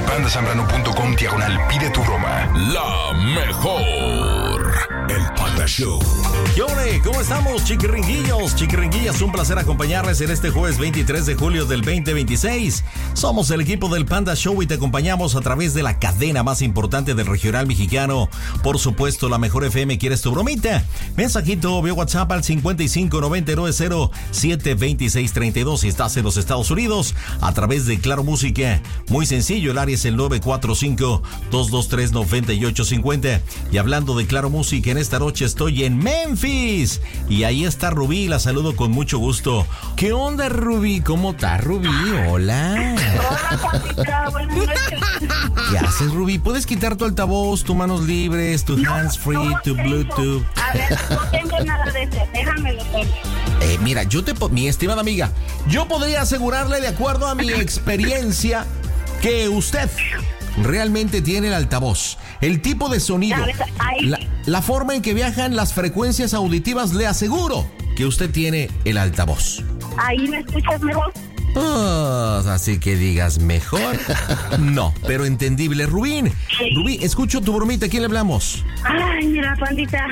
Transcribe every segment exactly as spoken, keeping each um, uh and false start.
pandasambrano.com diagonal pide tu broma. La mejor. El Panda Show. ¿Qué ole? ¿Cómo estamos, chiquiringuillos? Chiquiringuillas, un placer acompañarles en este jueves veintitrés de julio del veinte veintiséis. Somos el equipo del Panda Show y te acompañamos a través de la cadena más importante del regional mexicano. Por supuesto, la mejor F M. ¿Quieres tu bromita? Mensajito vía WhatsApp al cincuenta y cinco noventa y nueve cero siete veintiséis treinta y dos si estás en los Estados Unidos. A través de Claro Música. Muy sencillo, el área es el nueve cuatro cinco, dos dos tres, nueve ocho cinco cero. Y hablando de Claro Música, en esta noche estoy en Memphis. Y ahí está Rubí, la saludo con mucho gusto. ¿Qué onda, Rubí? ¿Cómo estás, Rubí? Hola. Hola, Juanita, buenas noches. ¿Qué haces, Rubí? ¿Puedes quitar tu altavoz, tus manos libres, tu No, hands free, no tu tengo. Bluetooth? A ver, no tengo nada de eso, déjamelo tengo. Eh, mira, yo te... po- Mi estimada amiga, yo podría asegurarle, de acuerdo a mi experiencia, que usted realmente tiene el altavoz. El tipo de sonido, ¿Sabes? Ahí- la, la forma en que viajan las frecuencias auditivas, le aseguro que usted tiene el altavoz. Ahí me escuchas mejor. Pues, así que digas mejor. No, pero entendible. Rubín, Sí. Rubí, escucho tu bromita. ¿A quién le hablamos? Ay, mira, pandita.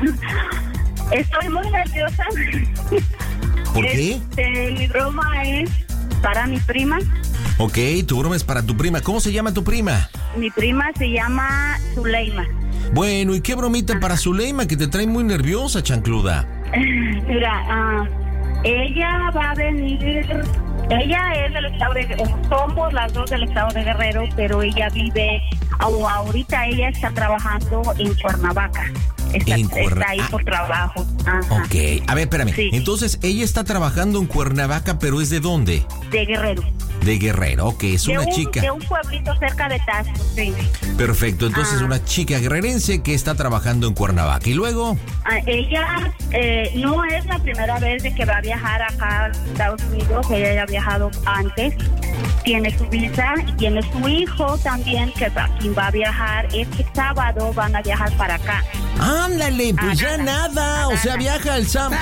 Estoy muy nerviosa. ¿Por qué? Este, mi broma es para mi prima. Ok, tu broma es para tu prima. ¿Cómo se llama tu prima? Mi prima se llama Zuleima. Bueno, ¿y qué bromita para Zuleima que te trae muy nerviosa, chancluda? Mira, ah, ella va a venir. Ella es del estado de, o somos las dos del estado de Guerrero, pero ella vive, o ahorita ella está trabajando en Cuernavaca. Está, En Cuerna- está ahí ah. por trabajo. Ajá. Ok, a ver, espérame. Sí. Entonces, ella está trabajando en Cuernavaca, pero ¿es de dónde? De Guerrero. De Guerrero, ok, es de una un, chica. De un pueblito cerca de Tazo, sí. Perfecto, entonces Ah. una chica guerrerense que está trabajando en Cuernavaca. Y luego, Ah, ella eh, no es la primera vez de que va a viajar acá a Estados Unidos. Ella ya ha viajado antes. Tiene su visa y tiene su hijo también, que va, quien va a viajar. Este sábado van a viajar para acá. ándale, pues Ah, ya nada. nada, o sea, viaja al Sam.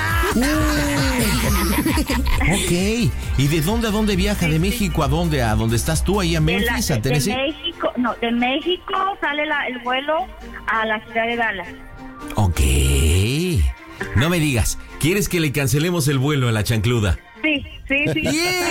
Uy. Ok, ¿y de dónde a dónde viaja? ¿De México a dónde? ¿A dónde estás tú? ¿Ahí a De, la- Memphis, a de Tennessee? México, no, de México sale la- el vuelo a la ciudad de Dallas. Ok. No me digas, ¿quieres que le cancelemos el vuelo a la chancluda? Sí, sí, sí.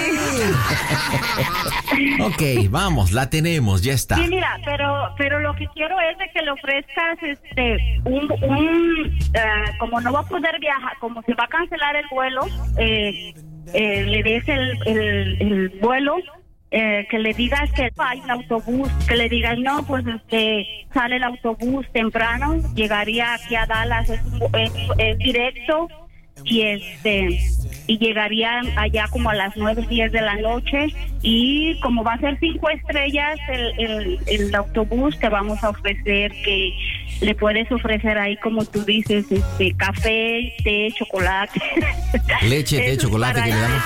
Yeah. Ok, vamos, la tenemos, ya está. Sí, mira, pero pero lo que quiero es de que le ofrezcas este un, un eh, como no va a poder viajar, como se va a cancelar el vuelo, eh, eh, le des el, el, el vuelo, eh, que le digas que hay un autobús, que le digas, no, pues este sale el autobús temprano, llegaría aquí a Dallas, es, es, es directo. Y este y llegarían allá como a las nueve, diez de la noche, y como va a ser cinco estrellas el, el, el autobús, te vamos a ofrecer que le puedes ofrecer ahí, como tú dices, este café, té, chocolate. Leche, té, Eso chocolate para que le damos.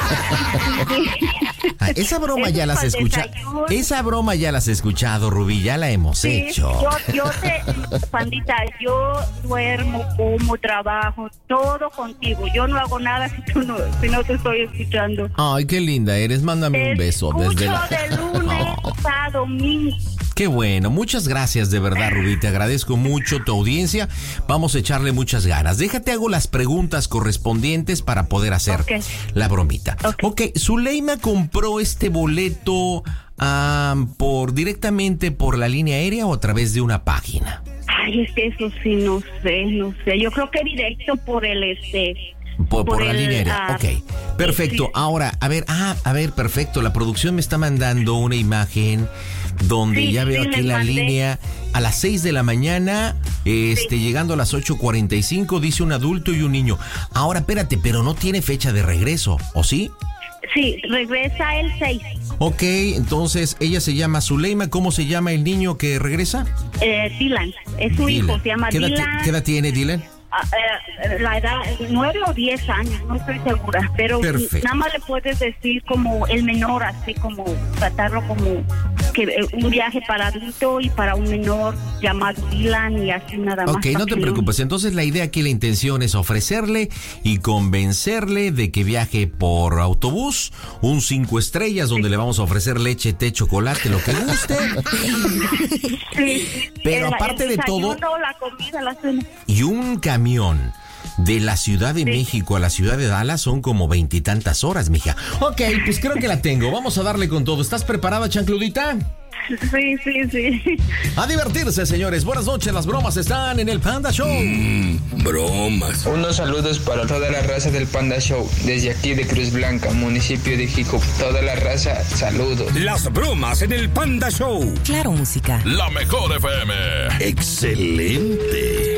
echar. Ah, esa broma Eso ya la has para escuchado. desayuno. Esa broma ya la has escuchado, Rubí, ya la hemos Sí, hecho. yo, yo te, pandita, yo duermo, como, trabajo, todo contigo. Yo no hago nada si tú no, si no te estoy escuchando. Ay, qué linda eres, mándame Te un beso escucho desde la... de lunes Oh. a domingo. Qué bueno, muchas gracias de verdad, Rubí, te agradezco mucho tu audiencia. Vamos a echarle muchas ganas. Déjate, hago las preguntas correspondientes para poder hacer Ok. la bromita. Ok. Ok, Zuleima compró este boleto ah, por directamente por la línea aérea o a través de una página. Ay, es que eso sí, no sé, no sé. Yo creo que directo por el este. Por, por Por la el, línea aérea, ah, ok. Perfecto, sí. ahora, a ver, ah, a ver, perfecto. La producción me está mandando una imagen donde Sí, ya veo sí, aquí les la mandé. línea a las seis de la mañana, este, llegando a las ocho cuarenta y cinco, dice un adulto y un niño. Ahora, espérate, pero no tiene fecha de regreso, ¿o sí? Sí, regresa el seis. Ok, entonces ella se llama Zuleima. ¿Cómo se llama el niño que regresa? Eh, Dylan, es su hijo, Dylan. se llama ¿Qué edad, Dylan. ¿Qué edad tiene Dylan? Ah, eh, la edad, nueve o diez años, no estoy segura, pero Perfecto. nada más le puedes decir como el menor, así como tratarlo como que eh, un viaje para adulto y para un menor llamado Dylan y así nada más. Ok, no te preocupes. Entonces la idea aquí, la intención es ofrecerle y convencerle de que viaje por autobús, un cinco estrellas donde sí. le vamos a ofrecer leche, té, chocolate, lo que guste. Sí. Pero el, aparte el de todo, la comida, la cena. Y un camión de la Ciudad de sí. México a la ciudad de Dallas son como veintitantas horas, mija. Ok, pues creo que la tengo. Vamos a darle con todo. ¿Estás preparada, chancludita? Sí, sí, sí. A divertirse, señores. Buenas noches. Las bromas están en el Panda Show. Mm, bromas. Unos saludos para toda la raza del Panda Show. Desde aquí de Cruz Blanca, municipio de Jico. Toda la raza, saludos. Las bromas en el Panda Show. Claro, música. La mejor F M. Excelente.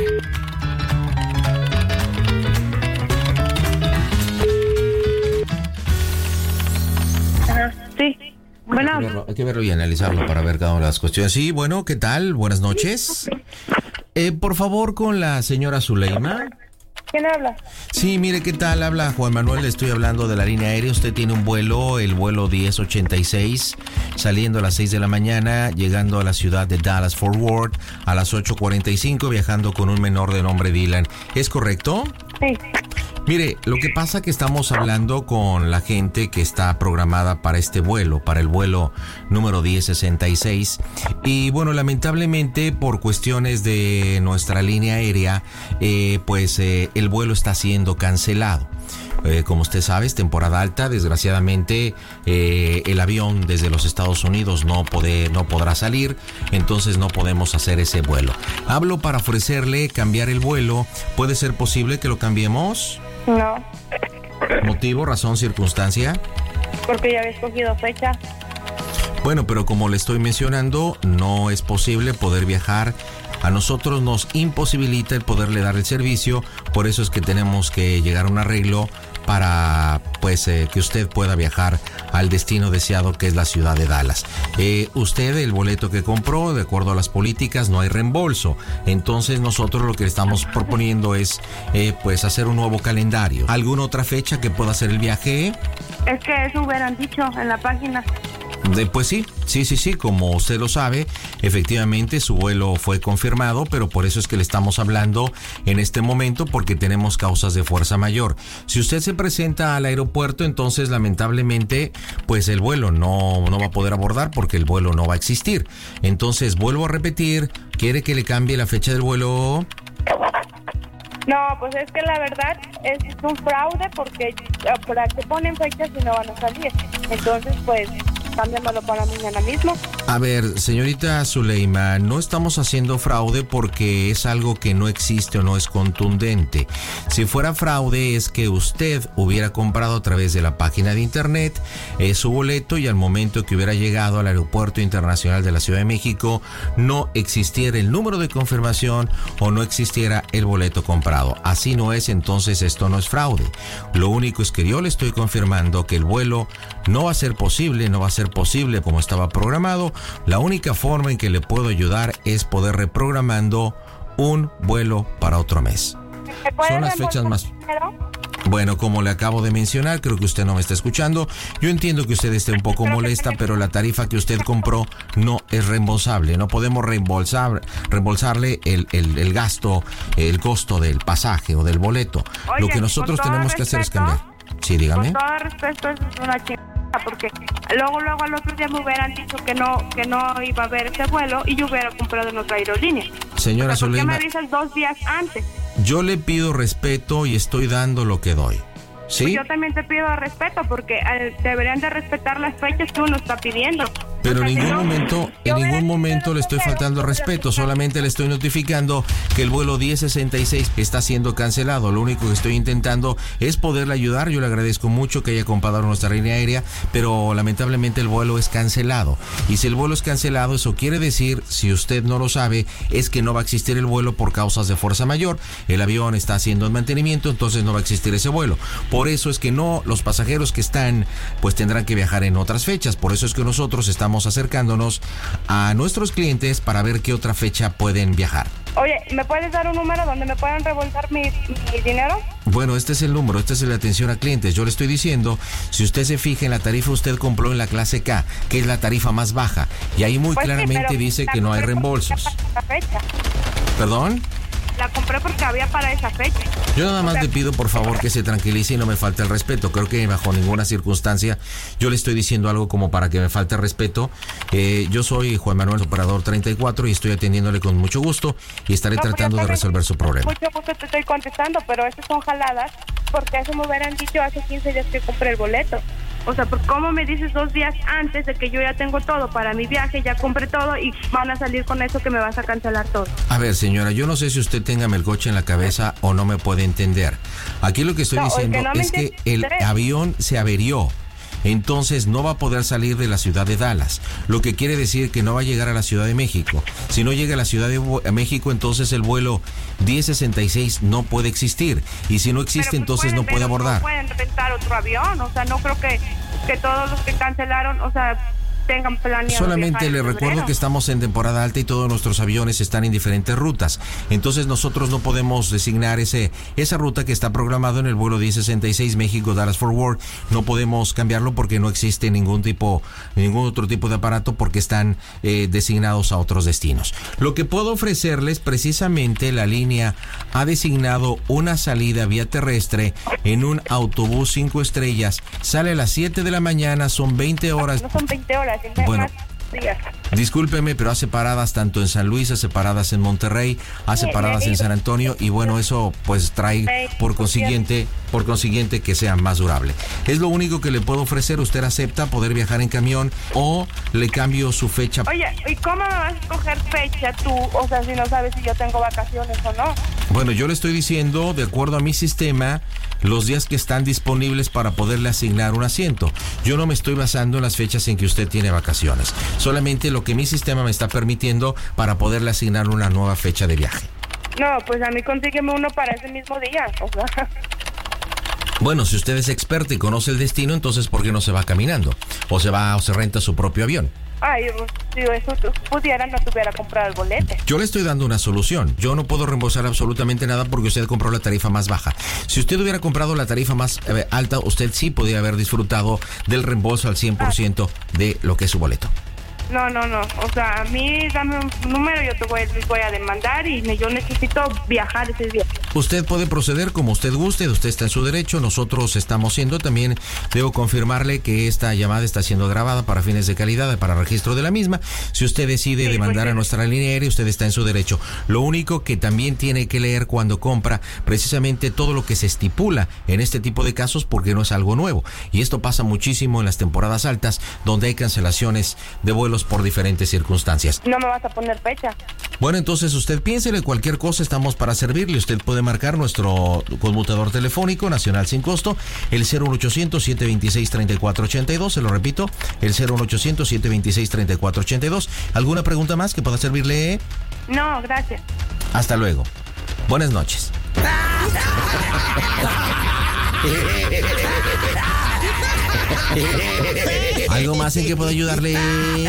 Sí. Bueno. Hay que, verlo, hay que verlo y analizarlo para ver cada una de las cuestiones. Sí, bueno, ¿qué tal? Buenas noches. Eh, por favor, con la señora Zuleima. ¿Quién habla? Sí, mire, ¿qué tal? Habla Juan Manuel, le estoy hablando de la línea aérea. Usted tiene un vuelo, el vuelo diez ochenta y seis, saliendo a las seis de la mañana, llegando a la ciudad de Dallas Fort Worth a las ocho cuarenta y cinco, viajando con un menor de nombre Dylan. ¿Es correcto? Sí. Mire, lo que pasa que estamos hablando con la gente que está programada para este vuelo, para el vuelo número diez sesenta y seis. Y bueno, lamentablemente por cuestiones de nuestra línea aérea, eh, pues eh, el vuelo está siendo cancelado. Eh, como usted sabe, es temporada alta. Desgraciadamente, eh, el avión desde los Estados Unidos no, puede, no podrá salir, entonces no podemos hacer ese vuelo. Hablo para ofrecerle cambiar el vuelo. ¿Puede ser posible que lo cambiemos? No. ¿Motivo, razón, circunstancia? Porque ya había escogido fecha. Bueno, pero como le estoy mencionando, no es posible poder viajar. A nosotros nos imposibilita el poderle dar el servicio, por eso es que tenemos que llegar a un arreglo para pues eh, que usted pueda viajar al destino deseado, que es la ciudad de Dallas. Eh, usted, el boleto que compró, de acuerdo a las políticas, no hay reembolso. Entonces nosotros lo que le estamos proponiendo es eh, pues hacer un nuevo calendario. ¿Alguna otra fecha que pueda hacer el viaje? Es que eso hubieran dicho en la página. De, pues sí, sí, sí, sí, como usted lo sabe, efectivamente su vuelo fue confirmado, pero por eso es que le estamos hablando en este momento, porque tenemos causas de fuerza mayor. Si usted se presenta al aeropuerto, entonces lamentablemente, pues el vuelo no, no va a poder abordar porque el vuelo no va a existir. Entonces, vuelvo a repetir, ¿quiere que le cambie la fecha del vuelo? No, pues es que la verdad es un fraude porque para que ponen fechas y no van a salir. Entonces, pues, cámbiamelo para mañana mismo. A ver, señorita Zuleima, no estamos haciendo fraude porque es algo que no existe o no es contundente. Si fuera fraude es que usted hubiera comprado a través de la página de internet eh, su boleto y al momento que hubiera llegado al aeropuerto internacional de la Ciudad de México no existiera el número de confirmación o no existiera el boleto comprado. Así no es, entonces esto no es fraude. Lo único es que yo le estoy confirmando que el vuelo no va a ser posible, no va a ser posible como estaba programado. La única forma en que le puedo ayudar es poder reprogramando un vuelo para otro mes. Son las fechas más... Bueno, como le acabo de mencionar, creo que usted no me está escuchando. Yo entiendo que usted esté un poco molesta, pero la tarifa que usted compró no es reembolsable. No podemos reembolsar, reembolsarle el, el, el gasto, el costo del pasaje o del boleto. Oye, lo que nosotros tenemos que hacer es cambiar. Sí, dígame. Con todo respeto, eso es una chingada, porque luego, luego al otro día me hubieran dicho que no, que no iba a haber ese vuelo y yo hubiera comprado en otra aerolínea. Señora Zuleima, ¿por qué me dices dos días antes? Yo le pido respeto y estoy dando lo que doy. ¿Sí? Pues yo también te pido respeto porque eh, deberían de respetar las fechas que uno está pidiendo. Pero en ningún momento, en ningún momento le estoy faltando respeto, solamente le estoy notificando que el vuelo diez sesenta y seis está siendo cancelado. Lo único que estoy intentando es poderle ayudar. Yo le agradezco mucho que haya comprado nuestra línea aérea, pero lamentablemente el vuelo es cancelado. Y si el vuelo es cancelado, eso quiere decir, si usted no lo sabe, es que no va a existir el vuelo por causas de fuerza mayor. El avión está haciendo mantenimiento, entonces no va a existir ese vuelo. Por eso es que no, los pasajeros que están, pues tendrán que viajar en otras fechas. Por eso es que nosotros estamos acercándonos a nuestros clientes para ver qué otra fecha pueden viajar. Oye, ¿me puedes dar un número donde me puedan reembolsar mi, mi dinero? Bueno, este es el número, esta es la atención a clientes. Yo le estoy diciendo, si usted se fija en la tarifa, usted compró en la clase K, que es la tarifa más baja. Y ahí muy Pues sí, claramente pero dice la que no hay compré porque reembolsos. había para esa fecha. ¿Perdón? La compré porque había para esa fecha. Yo nada más O sea, le pido por favor que se tranquilice y no me falte el respeto. Creo que bajo ninguna circunstancia yo le estoy diciendo algo como para que me falte el respeto. Eh, yo soy Juan Manuel Operador treinta y cuatro y estoy atendiéndole con mucho gusto y estaré no, pues, tratando yo de también resolver su problema. Mucho gusto te estoy contestando, pero esas son jaladas porque eso me hubieran dicho hace quince días que compré el boleto. O sea, ¿por cómo me dices dos días antes de que yo ya tengo todo para mi viaje, ya compré todo y van a salir con eso que me vas a cancelar todo? A ver, señora, yo no sé si usted tenga el coche en la cabeza o no me puede entender. Aquí lo que estoy No, diciendo que no me es que el entiendes. avión se averió. Entonces no va a poder salir de la ciudad de Dallas, lo que quiere decir que no va a llegar a la Ciudad de México. Si no llega a la Ciudad de México, entonces el vuelo diez sesenta y seis no puede existir. Y si no existe, Pero, pues, entonces pueden, no puede pero abordar. No pueden rentar otro avión, o sea, no creo que, que todos los que cancelaron, o sea, tengan planeado. Solamente viajar en le febrero. recuerdo que estamos en temporada alta y todos nuestros aviones están en diferentes rutas. Entonces nosotros no podemos designar ese esa ruta que está programado en el vuelo diez sesenta y seis México Dallas Fort Worth. No podemos cambiarlo porque no existe ningún tipo, ningún otro tipo de aparato porque están eh, designados a otros destinos. Lo que puedo ofrecerles, precisamente la línea ha designado una salida vía terrestre en un autobús cinco estrellas. Sale a las siete de la mañana, son veinte horas. No son veinte horas, es Bueno. más días. Discúlpeme, pero hace paradas tanto en San Luis, hace paradas en Monterrey, hace Sí, paradas he en ido. San Antonio y bueno, eso pues trae por consiguiente, por consiguiente que sea más durable. Es lo único que le puedo ofrecer. ¿Usted acepta poder viajar en camión o le cambio su fecha? Oye, ¿y cómo me vas a escoger fecha tú? O sea, si no sabes si yo tengo vacaciones o no. Bueno, yo le estoy diciendo, de acuerdo a mi sistema, los días que están disponibles para poderle asignar un asiento. Yo no me estoy basando en las fechas en que usted tiene vacaciones, solamente lo que mi sistema me está permitiendo para poderle asignar una nueva fecha de viaje. No, pues a mí consígueme uno para ese mismo día, o sea. Bueno, si usted es experto y conoce el destino, entonces ¿por qué no se va caminando? O se va o se renta su propio avión. Ay, pues, si eso pudiera, no tuviera comprado el bolete. Yo le estoy dando una solución. Yo no puedo reembolsar absolutamente nada porque usted compró la tarifa más baja. Si usted hubiera comprado la tarifa más eh, alta, usted sí podría haber disfrutado del reembolso al cien por ciento de lo que es su boleto. No, no, no. O sea, a mí dame un número, yo te voy, voy a demandar y me- yo necesito viajar ese día. Usted puede proceder como usted guste, usted está en su derecho, nosotros estamos siendo, también debo confirmarle que esta llamada está siendo grabada para fines de calidad, para registro de la misma. Si usted decide Sí, demandar pues, a nuestra línea aérea, usted está en su derecho. Lo único que también tiene que leer cuando compra precisamente todo lo que se estipula en este tipo de casos porque no es algo nuevo. Y esto pasa muchísimo en las temporadas altas donde hay cancelaciones de vuelos por diferentes circunstancias. No me vas a poner fecha. Bueno, entonces usted piénsele cualquier cosa, estamos para servirle. Usted puede marcar nuestro conmutador telefónico nacional sin costo, el cero uno ochocientos, siete veintiséis, treinta y cuatro ochenta y dos, se lo repito, el cero uno ochocientos, siete veintiséis, treinta y cuatro ochenta y dos. ¿Alguna pregunta más que pueda servirle? No, gracias. Hasta luego. Buenas noches. ¿Algo más en que pueda ayudarle?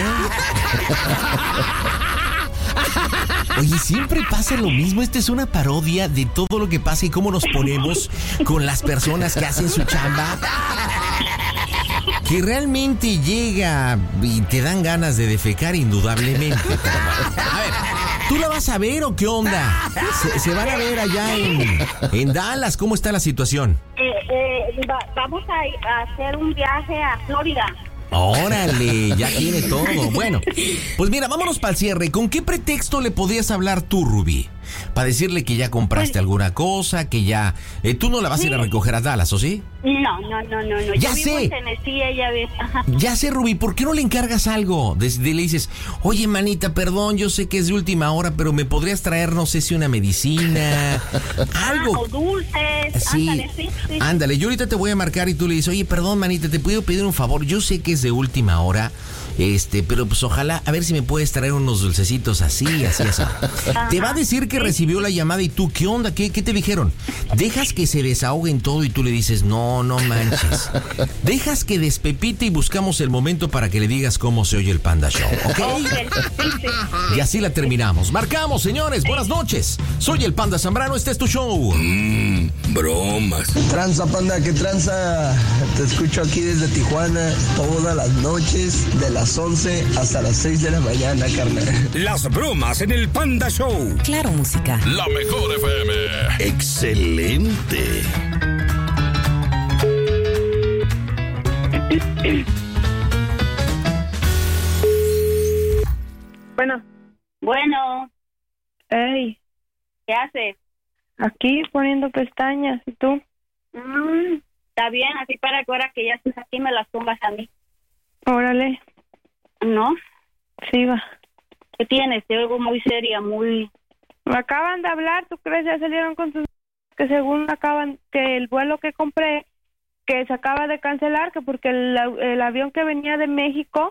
Oye, siempre pasa lo mismo. Esta es una parodia de todo lo que pasa y cómo nos ponemos con las personas que hacen su chamba. Que realmente llega y te dan ganas de defecar indudablemente. Pero bueno, a ver, ¿tú la vas a ver o qué onda? Se, se van a ver allá en, en Dallas. ¿Cómo está la situación? Eh, eh, va- vamos a, ir a hacer un viaje a Florida. Órale, ya tiene todo. Bueno, pues mira, vámonos para el cierre. ¿Con qué pretexto le podrías hablar tú, Rubí? Para decirle que ya compraste Pues- alguna cosa, que ya... eh, tú no la vas a ir a Sí. recoger a Dallas, ¿o sí? No, no, no, no, no. Ya Yo vivo sé. en Tennessee, ella ve. Ajá. Ya sé, Rubí, ¿por qué no le encargas algo? Desde le dices, oye, manita, perdón, yo sé que es de última hora, pero me podrías traer, no sé si una medicina, Ah, algo. o dulces. Sí, Ándale, sí, sí. ándale, yo ahorita te voy a marcar y tú le dices, oye, perdón, manita, te puedo pedir un favor, yo sé que es de última hora, Este, pero pues ojalá, a ver si me puedes traer unos dulcecitos así, así, así. Te va a decir que recibió la llamada y tú, ¿qué onda? ¿Qué, qué te dijeron? Dejas que se desahoguen todo y tú le dices, no, no manches. Dejas que despepite y buscamos el momento para que le digas cómo se oye el Panda Show, ¿ok? Okay, sí, sí. Y así la terminamos. Marcamos, señores, buenas noches. Soy el Panda Zambrano, este es tu show. Mmm, bromas. Tranza, Panda, ¿qué tranza? Te escucho aquí desde Tijuana todas las noches, de las once hasta las seis de la mañana, carnal. Las bromas en el Panda Show. Claro, música. La mejor F M. Excelente. Bueno, Bueno, hey, ¿qué haces? aquí poniendo pestañas, ¿y tú? Mm, está bien, así para que ahora que ya estés aquí me las tumbas a mí. Órale, ¿No? sí va. ¿Qué tienes? Te oigo muy seria, muy... Me acaban de hablar, ¿tú crees? Ya salieron con sus... que según acaban, que el vuelo que compré, que se acaba de cancelar, que porque el, el avión que venía de México,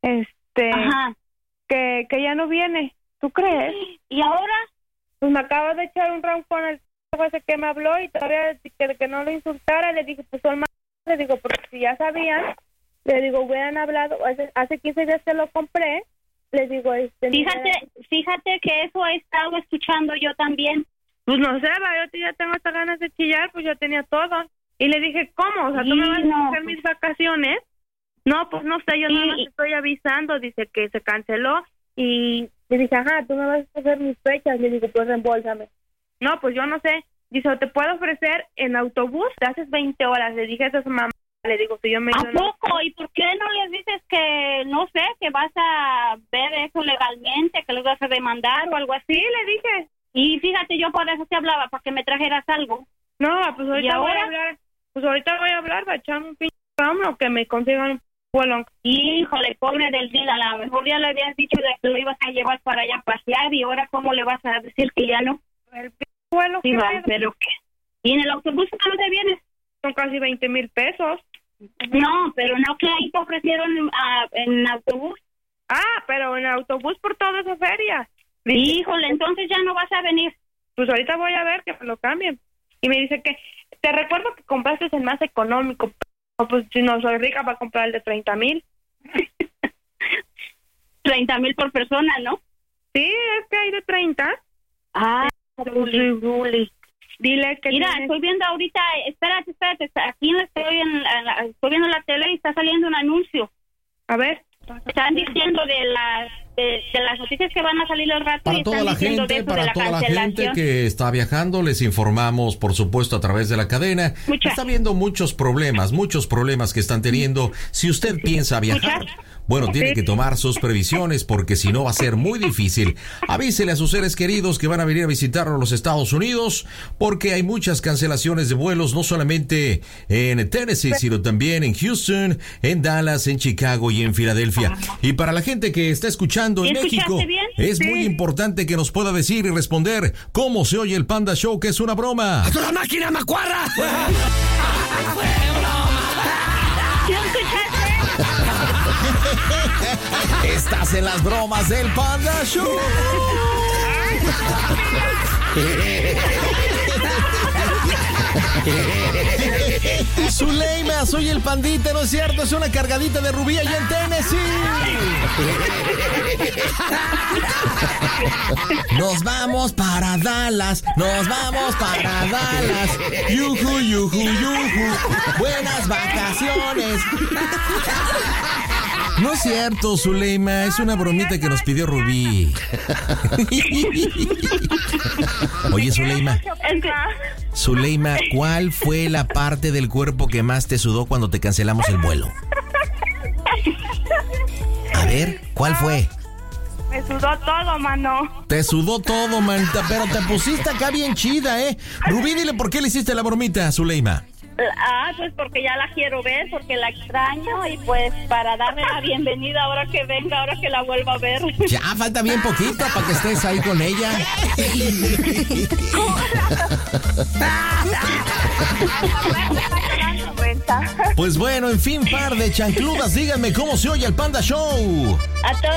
este, Ajá. que, que ya no viene, ¿tú crees? ¿Y ahora? Pues me acaba de echar un round con el ese que me habló y todavía que, que no lo insultara, le dije, pues son más, le digo, porque si ya sabían, le digo, hubieran hablado, hace, hace quince días que lo compré, le digo, este... Fíjate, fíjate que eso he estado escuchando yo también. Pues no sé, va, yo ya tengo hasta ganas de chillar, pues yo tenía todo. Y le dije, ¿cómo? O sea, ¿tú Sí, me vas no, a hacer pues... mis vacaciones? No, pues no sé, yo Sí, nada más y... estoy avisando, dice que se canceló. Y le dije, ajá, tú me vas a hacer mis fechas. Le digo, pues reembolsame. No, pues yo no sé. Dice, te puedo ofrecer en autobús, te haces veinte horas. Le dije, eso es mamá. Le digo, si yo me... ¿A poco? ¿Y por qué no les dices que, no sé, que vas a ver eso legalmente, que los vas a demandar o algo así? Sí, le dije. Y fíjate, yo por eso te hablaba, para que me trajeras algo. No, pues ahorita ahora? voy a hablar. Pues ahorita voy a hablar, va a echar un pinche hombro que me consigan un vuelo. Híjole, pobre del Dil, a lo mejor ya le habías dicho de que lo ibas a llevar para allá a pasear y ahora ¿cómo le vas a decir que ya no? El pinche vuelo Sí, que va, me- pero ¿qué? ¿Y en el autobús a dónde vienes? son casi veinte mil pesos. No, pero no que ahí te ofrecieron ah, en autobús. Ah, pero en autobús por toda esa feria. Híjole, entonces ya no vas a venir. Pues ahorita voy a ver que me lo cambien. Y me dice que, te recuerdo que compraste el más económico. Pero, pues si no soy rica para comprar el de treinta mil. treinta mil por persona, ¿no? Sí, es que hay de treinta. Ah, Ruli. Dile que mira, tienes- estoy viendo ahorita, espérate, espérate, está- aquí estoy, en, en la- estoy viendo la tele y está saliendo un anuncio. A ver. Están diciendo de las de, de las noticias que van a salir al rato. Para y toda están la diciendo de gente, eso, de para la toda la gente cancelación. que está viajando, les informamos, por supuesto, a través de la cadena. Mucha. Está habiendo muchos problemas, muchos problemas que están teniendo. Si usted piensa viajar, bueno, tiene que tomar sus previsiones porque si no va a ser muy difícil. Avísele a sus seres queridos que van a venir a visitar a los Estados Unidos porque hay muchas cancelaciones de vuelos, no solamente en Tennessee, sino también en Houston, en Dallas, en Chicago y en Filadelfia. Y para la gente que está escuchando en ¿Sí escuchaste México, bien? es Sí. muy importante que nos pueda decir y responder cómo se oye el Panda Show, que es una broma. ¡La máquina macuarra! ¿Sí escuchaste? Estás en las bromas del Panda Show. Zuleima, soy el pandita, ¿no es cierto? Es una cargadita de Rubí allá en Tennessee. Nos vamos para Dallas, nos vamos para Dallas. Yuju, yuju, yuju. Buenas vacaciones. No es cierto, Zuleima, es una bromita que nos pidió Rubí. Oye, Zuleima, Es que- Zuleima, ¿cuál fue la parte del cuerpo que más te sudó cuando te cancelamos el vuelo? A ver, ¿cuál fue? Me sudó todo, mano. Te sudó todo, manita, pero te pusiste acá bien chida, ¿eh? Rubí, dile por qué le hiciste la bromita a Zuleima. Ah, pues porque ya la quiero ver, porque la extraño y pues para darle la bienvenida ahora que venga, ahora que la vuelva a ver. Ya, falta bien poquito para que estés ahí con ella. vergüenza. Pues bueno, en fin, par de chancludas, díganme cómo se oye el Panda Show. A todo